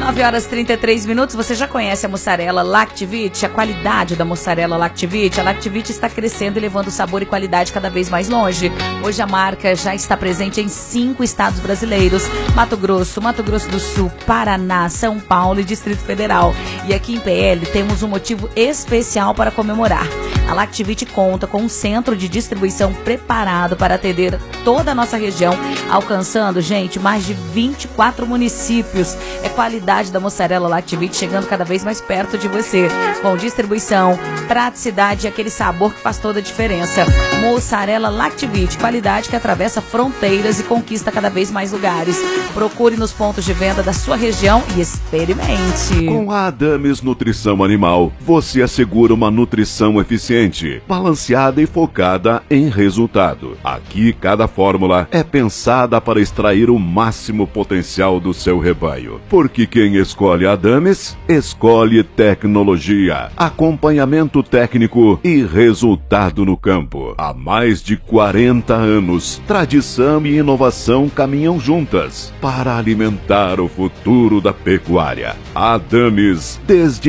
9h33. Você já conhece a mussarela Lactivite? A qualidade da mussarela Lactivite? A Lactivite está crescendo e levando sabor e qualidade cada vez mais longe. Hoje a marca já está presente em 5 estados brasileiros: Mato Grosso do Sul, Paraná, São Paulo e Distrito Federal. E aqui em PL temos um motivo especial para comemorar. A Lactivite conta com um centro de distribuição preparado para atender toda a nossa região, alcançando, gente, mais de 24 municípios. É qualidade da mussarela Lactivite chegando cada vez mais perto de você, com distribuição, praticidade e aquele sabor que faz toda a diferença. Mussarela Lactivite, qualidade que atravessa fronteiras e conquista cada vez mais lugares. Procure nos pontos de venda da sua região e experimente. Com a Adames Nutrição Animal, você assegura uma nutrição eficiente, balanceada e focada em resultado. Aqui, cada fórmula é pensada para extrair o máximo potencial do seu rebanho. Porque quem escolhe a Adames, escolhe tecnologia, acompanhamento técnico e resultado no campo. Há mais de 40 anos, tradição e inovação caminham juntas para alimentar o futuro da pecuária. Adames, desde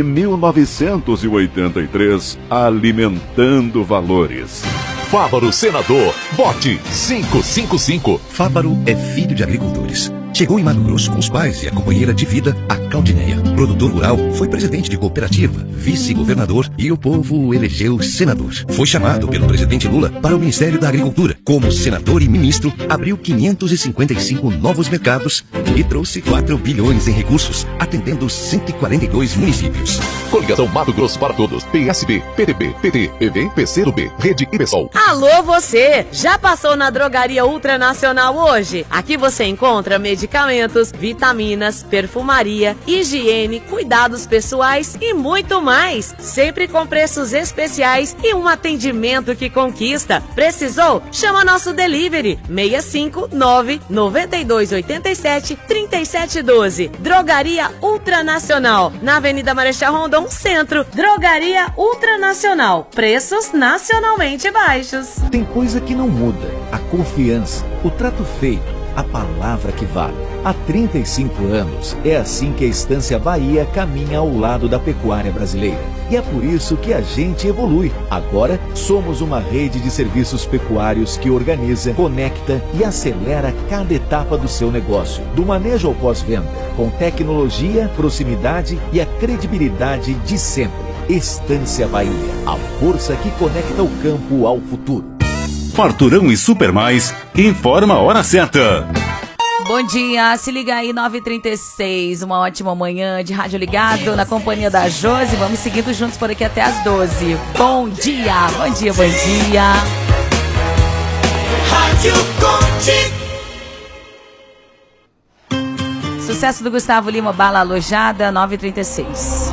1983, alimentando valores. Fávaro Senador, vote 555. Fávaro é filho de agricultores. Chegou em Mato Grosso com os pais e a companheira de vida, a Caldineia. Produtor rural, foi presidente de cooperativa, vice-governador e o povo o elegeu senador. Foi chamado pelo presidente Lula para o Ministério da Agricultura. Como senador e ministro, abriu 555 novos mercados e trouxe 4 bilhões em recursos, atendendo 142 municípios. Coligação Mato Grosso para Todos, PSB, PTB, PT, PV, PCdoB, Rede e PSOL. Alô você, já passou na Drogaria Ultranacional hoje? Aqui você encontra medicamentos, vitaminas, perfumaria, higiene, cuidados pessoais e muito mais. Sempre com preços especiais e um atendimento que conquista. Precisou? Chama nosso delivery 659 9287 3712. Drogaria Ultranacional, na Avenida Marechal Rondon, Centro. Drogaria Ultranacional, preços nacionalmente baixos. Tem coisa que não muda: a confiança, o trato feito, a palavra que vale. Há 35 anos, é assim que a Estância Bahia caminha ao lado da pecuária brasileira. E é por isso que a gente evolui. Agora, somos uma rede de serviços pecuários que organiza, conecta e acelera cada etapa do seu negócio. Do manejo ao pós-venda, com tecnologia, proximidade e a credibilidade de sempre. Estância Bahia, a força que conecta o campo ao futuro. Farturão e Super Mais informa a hora certa. Bom dia, se liga aí, 9h36, uma ótima manhã de rádio ligado, na companhia da Josi. Vamos seguindo juntos por aqui até as 12. Bom dia, bom dia, bom dia. Rádio Conte. Sucesso do Gustavo Lima, Bala Alojada, 9h36.